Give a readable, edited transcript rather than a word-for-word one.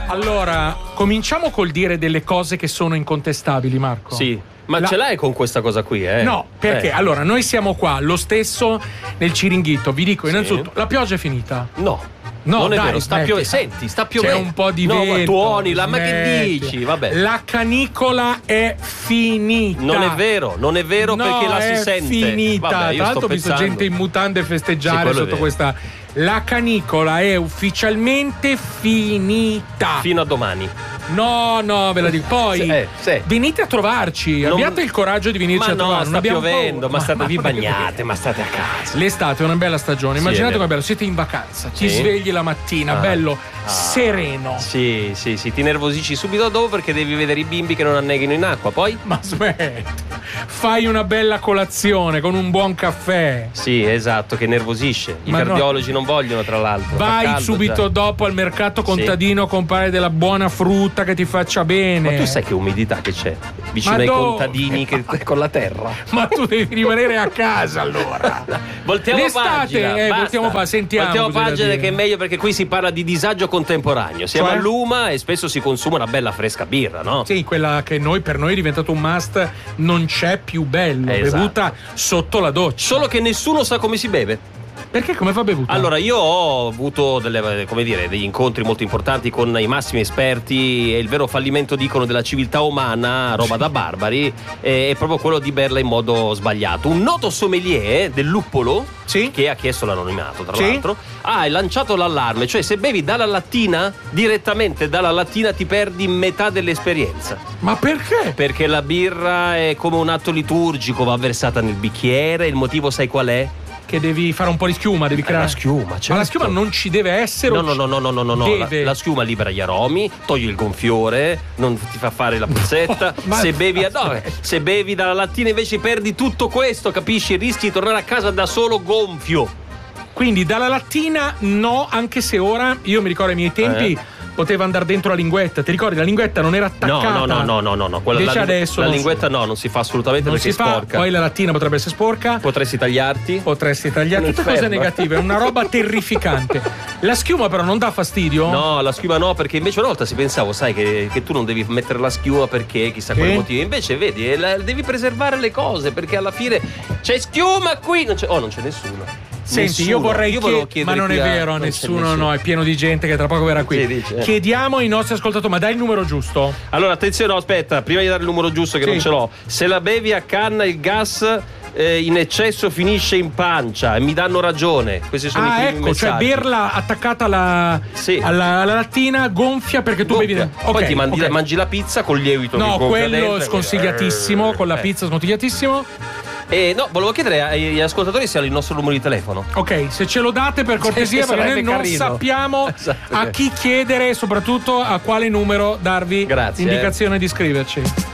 Allora, cominciamo col dire delle cose che sono incontestabili, Marco. Sì. Ma ce l'hai con questa cosa qui, eh? No, perché allora noi siamo qua lo stesso nel Ciringhito. Vi dico innanzitutto, la pioggia è finita. No. No, non è dai, vero, sta piovendo. Senti, sta piovendo. C'è un po' di vento. vento. Ma tuoni, ma che dici? Vabbè. La canicola è finita. Non è vero perché la si sente. Finita. Vabbè, Tra l'altro ho visto gente in mutande festeggiare sotto questa. La canicola è ufficialmente finita. Fino a domani. No, ve la dico. Poi venite a trovarci. Abbiate il coraggio di venirci a trovare. Sta piovendo, ma vi bagnate, ma state a casa. L'estate è una bella stagione. Immaginate come è bello. Siete in vacanza, ti svegli la mattina, bello sereno. Sì, ti nervosisci subito dopo perché devi vedere i bimbi che non anneghino in acqua. Poi? Ma aspetta, fai una bella colazione con un buon caffè. Sì, esatto, che nervosisce. I cardiologi non vogliono, tra l'altro. Vai subito dopo al mercato contadino a comprare della buona frutta che ti faccia bene. Ma tu sai che umidità che c'è vicino ai contadini con la terra? Ma tu devi rimanere a casa allora. Voltiamo pagina. Voltiamo pagina che è meglio perché qui si parla di disagio contemporaneo. Siamo a Luma e spesso si consuma una bella fresca birra, no? Sì, quella che per noi è diventato un must, non c'è più bello, bevuta sotto la doccia. Solo che nessuno sa come si beve. Perché? Come va bevuta? Allora, io ho avuto degli incontri molto importanti con i massimi esperti e il vero fallimento, dicono, della civiltà umana, roba da barbari, è proprio quello di berla in modo sbagliato. Un noto sommelier del luppolo, che ha chiesto l'anonimato, tra l'altro, ha lanciato l'allarme, cioè se bevi dalla lattina, direttamente dalla lattina ti perdi metà dell'esperienza. Ma perché? Perché la birra è come un atto liturgico, va versata nel bicchiere, il motivo sai qual è? Che devi fare un po' di schiuma, devi creare la schiuma, certo. Ma la schiuma non ci deve essere. No. Deve. La schiuma libera gli aromi, toglie il gonfiore, non ti fa fare la puzzetta. Se bevi dalla lattina invece perdi tutto questo, capisci? Rischi di tornare a casa da solo gonfio. Quindi dalla lattina no, anche se ora, io mi ricordo ai miei tempi poteva andare dentro la linguetta. Ti ricordi? La linguetta non era attaccata. No. Invece adesso la linguetta non si fa assolutamente perché è sporca. Poi la lattina potrebbe essere sporca. Potresti tagliarti. Tutte cose negative, è una roba terrificante. La schiuma però non dà fastidio? No, la schiuma no, perché invece una volta si pensavo, sai, che tu non devi mettere la schiuma perché chissà quale motivo. Invece vedi, devi preservare le cose perché alla fine c'è schiuma qui, non c'è nessuno. Senti, io vorrei chiedere, ma non è vero, nessuno no, è pieno di gente che tra poco verrà qui. Chiediamo ai nostri ascoltatori, ma dai il numero giusto? Allora, attenzione, aspetta, prima di dare il numero giusto che non ce l'ho. Se la bevi a canna il gas in eccesso finisce in pancia e mi danno ragione. Questi sono i primi messaggi. Cioè berla attaccata alla lattina gonfia perché tu bevi. Poi ti mangi la pizza con lievito. No, quello sconsigliatissimo, con la pizza sconsigliatissimo. No, volevo chiedere agli ascoltatori se hanno il nostro numero di telefono. Ok, se ce lo date per cortesia, perché noi non sappiamo a chi chiedere e soprattutto a quale numero darvi l'indicazione di scriverci.